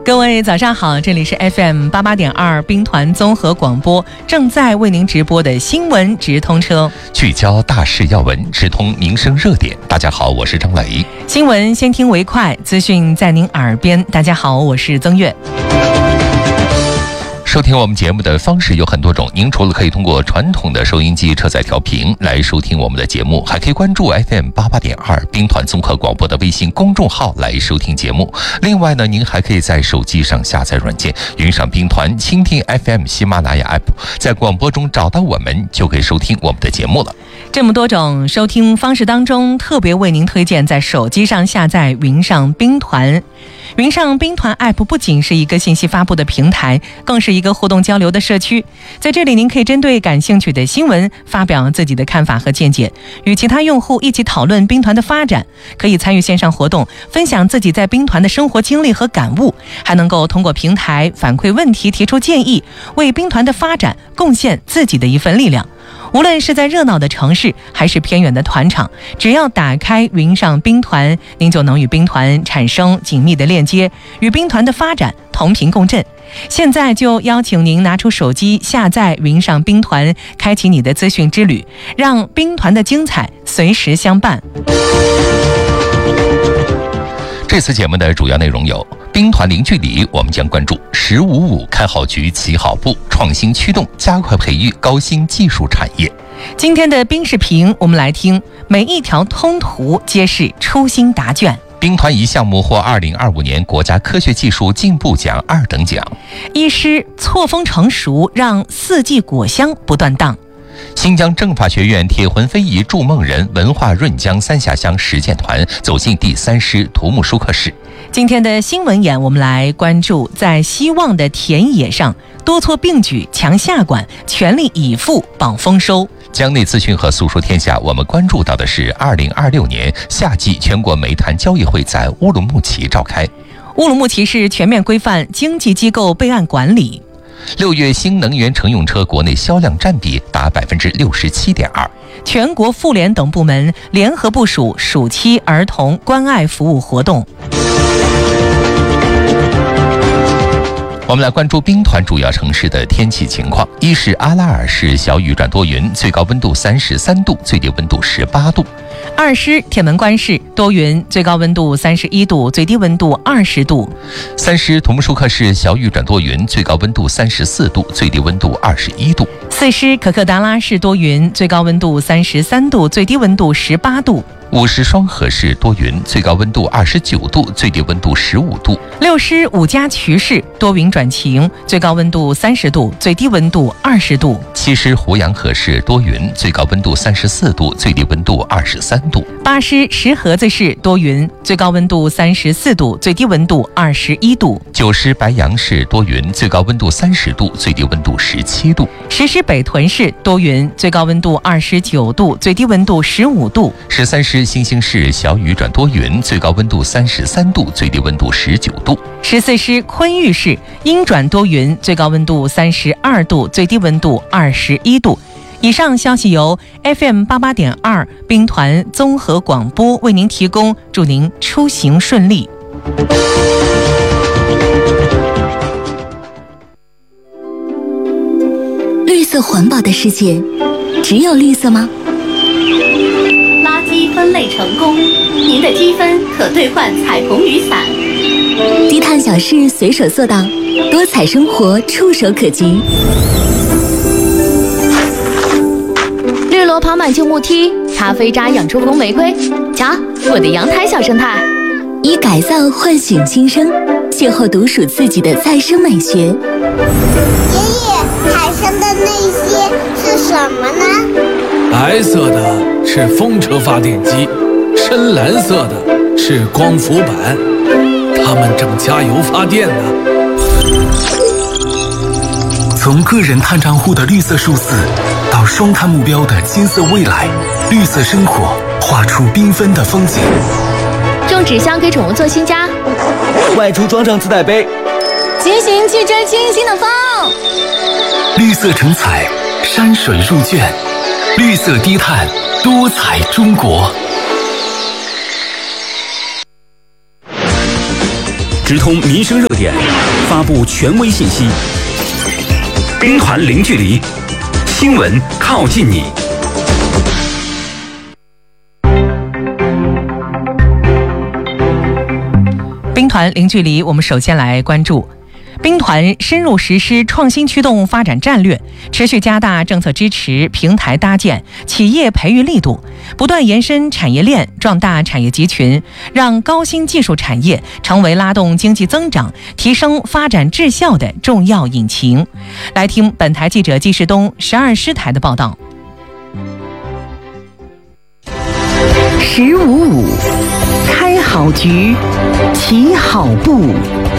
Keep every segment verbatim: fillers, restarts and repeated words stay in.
各位早上好，这里是 F M 八八点二兵团综合广播，正在为您直播的新闻直通车， 聚焦大事要闻，直通民生热点。大家好，我是张磊。 新闻先听为快，资讯在您耳边。大家好，我是曾月。 收听我们节目的方式有很多种，您除了可以通过传统的收音机车载调频来收听我们的节目，还可以关注 F M 八八点二兵团综合广播的微信公众号来收听节目。另外呢，您还可以在手机上下载软件，云上兵团倾听 F M 喜马拉雅 App， 在广播中找到我们，就可以收听我们的节目了。 这么多种收听方式当中，特别为您推荐在手机上下载云上兵团。云上兵团 App 不仅是一个信息发布的平台，更是一个互动交流的社区。在这里，您可以针对感兴趣的新闻发表自己的看法和见解，与其他用户一起讨论兵团的发展，可以参与线上活动，分享自己在兵团的生活经历和感悟，还能够通过平台反馈问题、提出建议，为兵团的发展贡献自己的一份力量。无论是在热闹的城市还是偏远的团场，只要打开云上兵团，您就能与兵团产生紧密的链接，与兵团的发展同频共振。现在就邀请您拿出手机下载云上兵团，开启你的资讯之旅，让兵团的精彩随时相伴。 这次节目的主要内容有：兵团零距离，我们将关注十五五开好局起好步，创新驱动加快培育高新技术产业。 今天的兵视频，我们来听每一条通途皆是初心答卷。 兵团一项目获二零二五年国家科学技术进步奖二等奖。 一师错峰成熟，让四季果香不断荡。 新疆政法学院铁魂非遗筑梦人文化润江三峡乡实践团走进第三师土木舒克室。 今天的新闻眼，我们来关注在希望的田野上，多措并举强下管，全力以赴保丰收。 江内资讯和诉说天下，我们关注到的是二零二六年夏季全国煤炭交易会在乌鲁木齐召开。 乌鲁木齐市全面规范经纪机构备案管理。 六月新能源乘用车国内销量占比达百分之六十七点二。 全国妇联等部门联合部署暑期儿童关爱服务活动。 我们来关注兵团主要城市的天气情况。一是阿拉尔市小雨转多云，最高温度三十三度，最低温度十八度。 二师铁门关市多云，最高温度三十一度，最低温度二十度。 三师土木舒克市小雨转多云，最高温度三十四度，最低温度二十一度。 四师可可达拉市多云，最高温度三十三度，最低温度十八度。 五师双河市多云，最高温度二十九度，最低温度十五度。 六师五家渠市多云转晴，最高温度三十度，最低温度二十度。 七师胡杨河市多云，最高温度三十四度，最低温度二十三度。 八师石河子市多云，最高温度三十四度，最低温度二十一度。 九师白杨市多云，最高温度三十度，最低温度十七度。 十师北屯市多云，最高温度二十九度，最低温度十五度。 十三师新兴市小雨转多云，最高温度三十三度，最低温度十九度。 十四师昆玉市阴转多云，最高温度三十二度，最低温度二十一度。以上消息由 F M 八八点二兵团综合广播为您提供，祝您出行顺利。 绿色环保的世界，只有绿色吗？ 垃圾分类成功，您的积分可兑换彩虹雨伞。 低碳小事随手做到，多彩生活触手可及。 绿萝爬满旧木梯，咖啡渣养出红玫瑰。瞧，我的阳台小生态。 以改造唤醒新生，邂逅独属自己的再生美学。爷爷，海上的那些是什么呢？ 白色的是风车发电机，深蓝色的是光伏板，它们正加油发电呢。 从个人碳账户的绿色数字，到双碳目标的金色未来，绿色生活画出缤纷的风景。 种纸箱给宠物做新家， 外出装上自带杯， 骑行去追清新的风。 绿色成彩，山水入卷，绿色低碳，多彩中国。 直通民生热点，发布权威信息。兵团零距离，新闻靠近你。 兵团零距离，我们首先来关注兵团深入实施创新驱动发展战略，持续加大政策支持、平台搭建、企业培育力度，不断延伸产业链，壮大产业集群，让高新技术产业成为拉动经济增长、提升发展质效的重要引擎。来听本台记者季世东十二师台的报道。 十五五，开好局，起好步。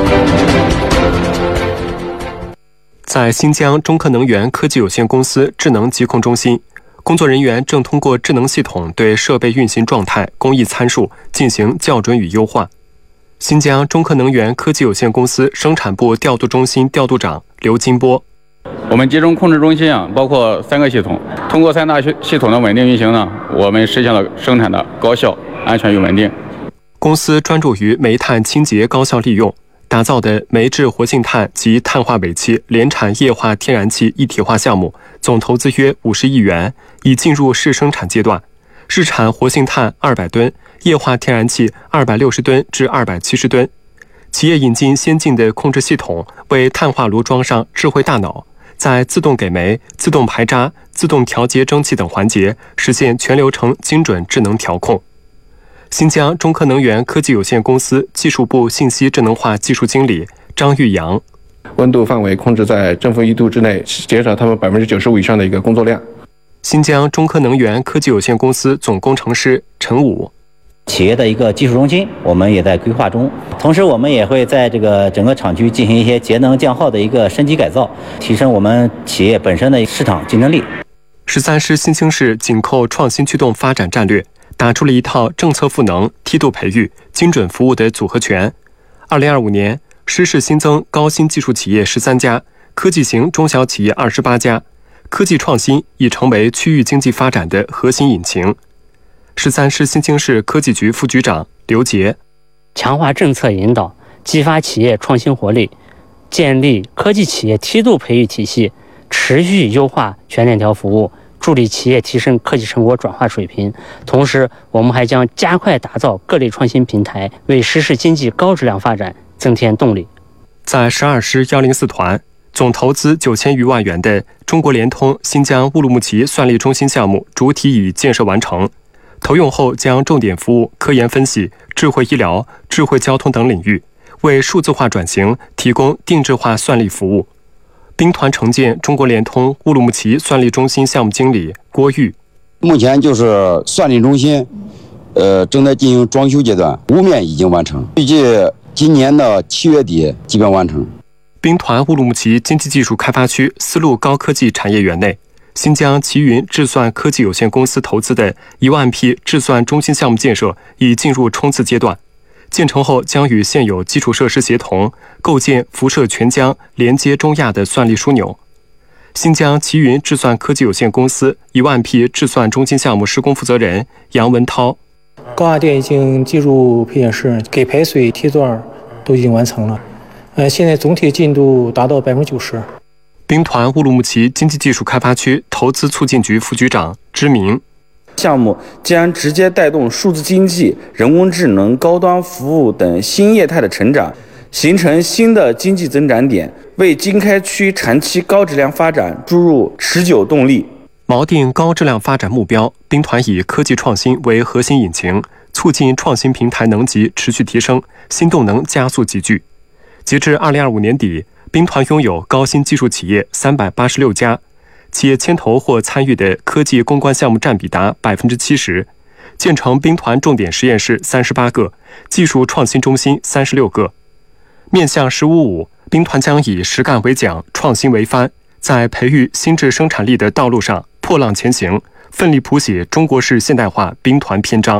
在新疆中科能源科技有限公司智能疾控中心，工作人员正通过智能系统对设备运行状态、工艺参数进行校准与优化。新疆中科能源科技有限公司生产部调度中心调度长刘金波： 我们集中控制中心啊，包括三个系统，通过三大系统的稳定运行呢，我们实现了生产的高效、安全与稳定。 公司专注于煤炭清洁高效利用，打造的煤质活性炭及碳化尾气联产液化天然气一体化项目，总投资约五十亿元，已进入试生产阶段，试产活性炭二百吨，液化天然气二百六十吨至二百七十吨。企业引进先进的控制系统，为碳化炉装上智慧大脑，在自动给煤、自动排渣、自动调节蒸汽等环节实现全流程精准智能调控。新疆中科能源科技有限公司技术部信息智能化技术经理张玉阳： 温度范围控制在正负一度之内，减少他们百分之九十五以上的一个工作量。 新疆中科能源科技有限公司总工程师陈武： 企业的一个技术中心，我们也在规划中。同时，我们也会在这个整个厂区进行一些节能降耗的一个升级改造，提升我们企业本身的市场竞争力。 十三师新兴市紧扣创新驱动发展战略，打出了一套政策赋能、梯度培育、精准服务的组合拳。二零二五年，师市新增高新技术企业十三家，科技型中小企业二十八家，科技创新已成为区域经济发展的核心引擎。十三师新兴市科技局副局长刘杰： 强化政策引导，激发企业创新活力，建立科技企业梯度培育体系，持续优化全链条服务，助力企业提升科技成果转化水平。同时，我们还将加快打造各类创新平台，为实施经济高质量发展增添动力。 在十二师幺零四团，总投资九千余万元的中国联通新疆乌鲁木齐算力中心项目主体已建设完成。投用后将重点服务科研分析、智慧医疗、智慧交通等领域，为数字化转型提供定制化算力服务。兵团承建中国联通乌鲁木齐算力中心项目经理郭玉： 目前就是算力中心，呃，正在进行装修阶段，屋面已经完成，预计今年的七月底基本完成。 兵团乌鲁木齐经济技术开发区丝路高科技产业园内，新疆奇云智算科技有限公司投资的一万批智算中心项目建设已进入冲刺阶段，建成后将与现有基础设施协同，构建辐射全疆、连接中亚的算力枢纽。新疆奇云智算科技有限公司一万批智算中心项目施工负责人杨文涛： 高压电已经进入配件室，给排水、梯钻都已经完成了，呃，现在总体进度达到百分之九十。 兵团乌鲁木齐经济技术开发区投资促进局副局长知明： 项目将直接带动数字经济、人工智能、高端服务等新业态的成长，形成新的经济增长点，为经开区长期高质量发展注入持久动力。 锚定高质量发展目标，兵团以科技创新为核心引擎，促进创新平台能级持续提升，新动能加速集聚。截至二零二五年底，兵团拥有高新技术企业三百八十六家，企业牵头或参与的科技攻关项目占比达百分之七十，建成兵团重点实验室三十八个，技术创新中心三十六个。面向“十五五”，兵团将以实干为奖，创新为帆，在培育新质生产力的道路上破浪前行，奋力谱写中国式现代化兵团篇章。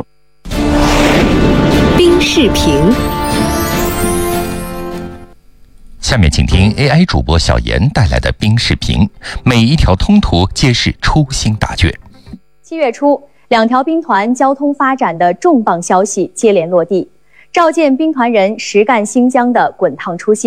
兵视频。 下面请听 A I 主播小严带来的兵视频，每一条通途皆是出星答卷。 七月初，两条兵团交通发展的重磅消息接连落地。 召见兵团人实干新疆的滚烫初心。